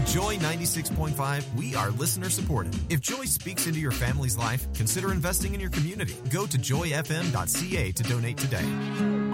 Joy 96.5, we are listener supported. If Joy speaks into your family's life, consider investing in your community. Go to joyfm.ca to donate today.